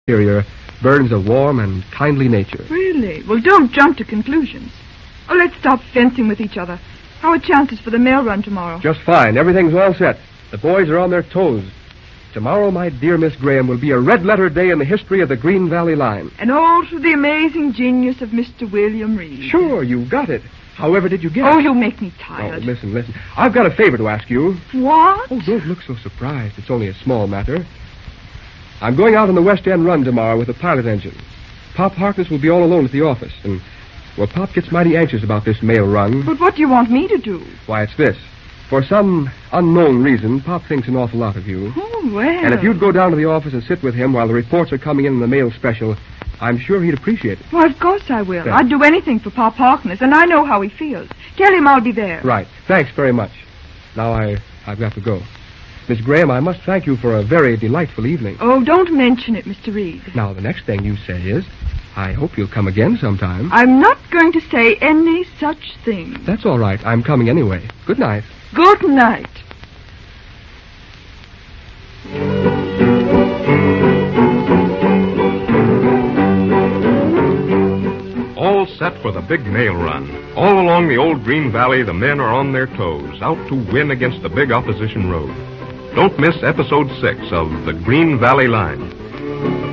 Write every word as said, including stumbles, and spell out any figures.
exterior burns a warm and kindly nature. Really? Well, don't jump to conclusions. Oh, let's stop fencing with each other. How are chances for the mail run tomorrow? Just fine. Everything's all set. The boys are on their toes. Tomorrow, my dear Miss Graham, will be a red-letter day in the history of the Green Valley line. And all through the amazing genius of Mister William Reed. Sure, you got it. However did you get Oh, it? you make me tired. Oh, listen, listen. I've got a favor to ask you. What? Oh, don't look so surprised. It's only a small matter. I'm going out on the West End run tomorrow with a pilot engine. Pop Harkness will be all alone at the office, and, well, Pop gets mighty anxious about this mail run. But what do you want me to do? Why, it's this. For some unknown reason, Pop thinks an awful lot of you. Oh, well. And if you'd go down to the office and sit with him while the reports are coming in in the mail special, I'm sure he'd appreciate it. Well, of course I will. Thanks. I'd do anything for Pop Harkness, and I know how he feels. Tell him I'll be there. Right. Thanks very much. Now I, I've got to go. Miss Graham, I must thank you for a very delightful evening. Oh, don't mention it, Mister Reed. Now, the next thing you say is, I hope you'll come again sometime. I'm not going to say any such thing. That's all right. I'm coming anyway. Good night. Good night. All set for the big mail run. All along the old Green Valley, the men are on their toes, out to win against the big opposition road. Don't miss episode six of The Green Valley Line.